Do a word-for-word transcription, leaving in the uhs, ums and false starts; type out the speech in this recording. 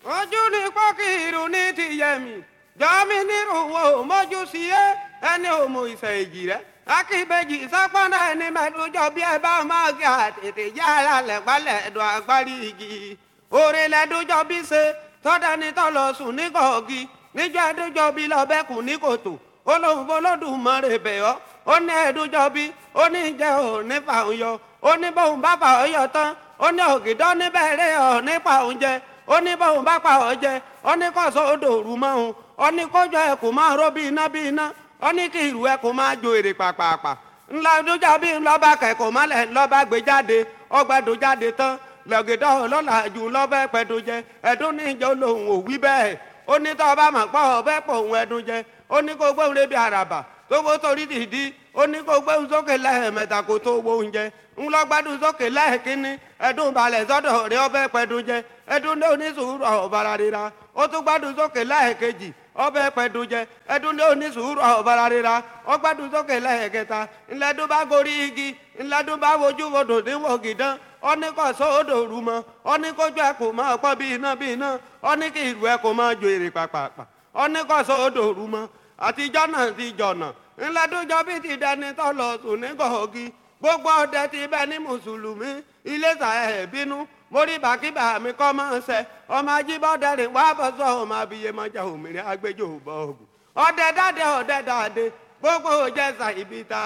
ojú ni pọ́kìrù ní tìyẹ̀mí jọ́mí nírúwọ́ mọ́jú sí ẹ́ ẹni òmù ìṣẹ̀ èjì rẹ̀ akíbejì sápọ́nà ẹni mẹ́tòjọ́ bí ẹ bá máa gé àtètè yára lẹ̀pálẹ̀ ẹ̀dùn àgbárí igi òrè lẹ́dújọ́ bí ṣe tọ́dání tọ́lọ sùn ní kọ̀ọ̀gì níjọ́ ẹ̀dújọ́ bí lọ́bẹ̀kùn ní kòtò olóhùn Olódùmarè bẹ̀ ọ́ ó ní ẹ̀dújọ́ bí ó ní jẹ́ ò ní fàún yọ ó ní bóun bá fà ọ́ yọ tán ó ní ògìdọ́ níbẹ̀rẹ̀ ọ̀ nípa oúnjẹ ó ní bóun bá pa ọ́ jẹ ó ní kọ́sọ́ odò òru mọ́ òun ó ní kójọ ẹ̀ kò máa ró bí iná bí iná ó ní kí ìrù ẹ̀ kò máa jo èrè pàpàpà ńlá ẹ̀dújọ́ bí ńlọ́ba kẹ̀kọ́ mọ́lẹ̀ ńlọ́ba gbé jáde ọgbẹ́dọ̀ jáde tán lọ́gìdọ́ ọlọ́lá jù lọ́bẹ̀ pẹ̀dọ̀ jẹ ẹ̀dún ní ìjọ lòun ò wí bẹ́ẹ̀ ó ní tọ́ ọba mọ̀ pọ̀ ọbẹ̀ pọ̀ òun ẹ̀dùn jẹ ó ní kó gbóhùn lébi àràbà tó kó torí dìdí ó ní kó gbóhùn sókè lẹ́ẹ̀mẹ́ta kó tó wo oúnjẹ ńlọgbádùn sókè lẹ́ẹ̀kínní ẹ̀dùn balẹ̀ sọ́dọ̀ rẹ̀ ọbẹ̀ pẹ̀dùn jẹ ẹ̀dùn ní onísùúrù ọ̀bàrà rira ó tún gbádùn sókè lẹ́ẹ̀kejì ọbẹ̀ pẹ̀dùn jẹ ẹ̀dùn ní onísùúrù ọ̀bàrà rira ó gbádùn sókè lẹ́ẹ̀kẹta ńlẹ́dùn bá gorí igi ńlẹ́dùn bá wojú wodò níwò gìdán ó ní kó sọ odò rú mọ́ ó ní kójú ẹ̀ kò máa pọ́ bí iná bí iná ó ní kí ìlú ẹ̀ kò máa jo èrè pàpàpà ó ní kó sọ odò rú mọ́ àtijọ́ náà ti jọ̀nà ńlẹ́dúnjọ́ bí ti dẹni tó lọ sùn ní kọ̀ọ̀gì gbogbo ọdẹ ti bẹ ní mùsùlùmí Iléṣà ẹ̀ bínú mórí bàkíbà mi kọ́ máa ń sẹ ọmọ ajíbọ́dẹ̀rìn wá bọ́ sọ ọmọ abiyemọjà òmìnira agbẹjọ́ bọ́ọ̀gù ọdẹ dáadé ọdẹ dáadé gbogbo òjẹsà ibi ta.